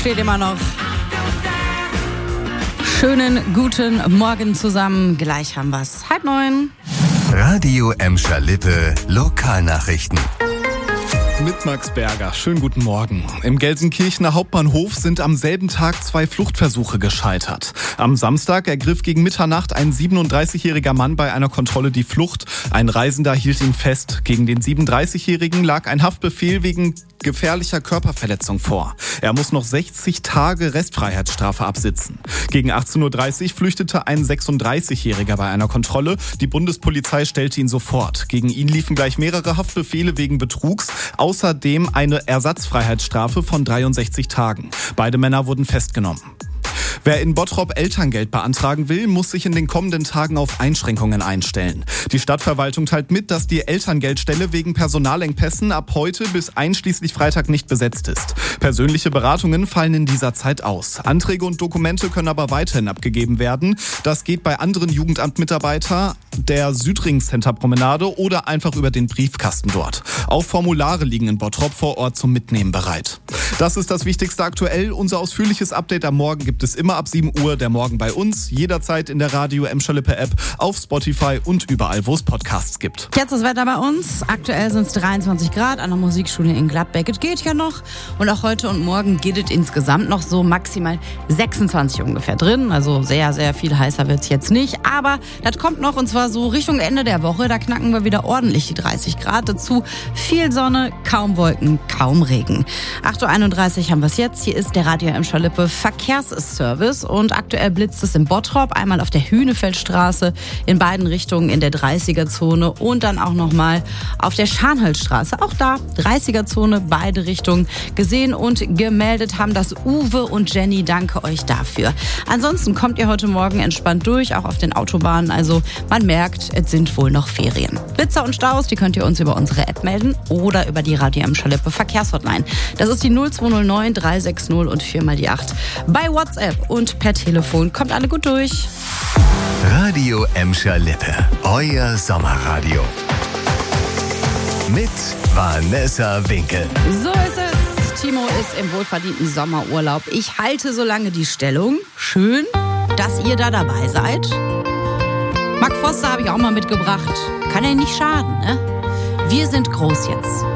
steht immer noch. Schönen guten Morgen zusammen. Gleich haben wir's. 8:30. Radio Emscher Lippe Lokalnachrichten. Mit Max Berger. Schönen guten Morgen. Im Gelsenkirchener Hauptbahnhof sind am selben Tag 2 Fluchtversuche gescheitert. Am Samstag ergriff gegen Mitternacht ein 37-jähriger Mann bei einer Kontrolle die Flucht. Ein Reisender hielt ihn fest. Gegen den 37-jährigen lag ein Haftbefehl wegen gefährlicher Körperverletzung vor. Er muss noch 60 Tage Restfreiheitsstrafe absitzen. Gegen 18:30 Uhr flüchtete ein 36-jähriger bei einer Kontrolle. Die Bundespolizei stellte ihn sofort. Gegen ihn liefen gleich mehrere Haftbefehle wegen Betrugs. Außerdem eine Ersatzfreiheitsstrafe von 63 Tagen. Beide Männer wurden festgenommen. Wer in Bottrop Elterngeld beantragen will, muss sich in den kommenden Tagen auf Einschränkungen einstellen. Die Stadtverwaltung teilt mit, dass die Elterngeldstelle wegen Personalengpässen ab heute bis einschließlich Freitag nicht besetzt ist. Persönliche Beratungen fallen in dieser Zeit aus. Anträge und Dokumente können aber weiterhin abgegeben werden. Das geht bei anderen Jugendamtmitarbeitern der Südring-Center-Promenade oder einfach über den Briefkasten dort. Auch Formulare liegen in Bottrop vor Ort zum Mitnehmen bereit. Das ist das Wichtigste aktuell. Unser ausführliches Update am Morgen gibt es immer ab 7 Uhr. Der Morgen bei uns, jederzeit in der Radio Emscher Lippe App, auf Spotify und überall, wo es Podcasts gibt. Jetzt das Wetter bei uns. Aktuell sind es 23 Grad an der Musikschule in Gladbeck. Es geht ja noch. Und auch heute und morgen geht es insgesamt noch so maximal 26 ungefähr drin. Also sehr, sehr viel heißer wird es jetzt nicht. Aber das kommt noch, und zwar so Richtung Ende der Woche. Da knacken wir wieder ordentlich die 30 Grad. Dazu viel Sonne, kaum Wolken, kaum Regen. 8:31 Uhr haben wir es jetzt. Hier ist der Radio Emscher Lippe Verkehrsservice. Und aktuell blitzt es in Bottrop. Einmal auf der Hühnefeldstraße, in beiden Richtungen in der 30er-Zone und dann auch nochmal auf der Scharnholzstraße. Auch da 30er-Zone, beide Richtungen gesehen und gemeldet haben das Uwe und Jenny. Danke euch dafür. Ansonsten kommt ihr heute Morgen entspannt durch, auch auf den Autobahnen. Also man merkt, es sind wohl noch Ferien. Blitzer und Staus, die könnt ihr uns über unsere App melden oder über die Radio Emscher Lippe Verkehrshotline. Das ist die 0209 360 und 4x8. Bei WhatsApp und per Telefon. Kommt alle gut durch. Radio Emscher Lippe, euer Sommerradio. Mit Vanessa Winkel. So ist es. Timo ist im wohlverdienten Sommerurlaub. Ich halte so lange die Stellung. Schön, dass ihr da dabei seid. Mark Foster habe ich auch mal mitgebracht. Kann ja nicht schaden, ne? Wir sind groß jetzt.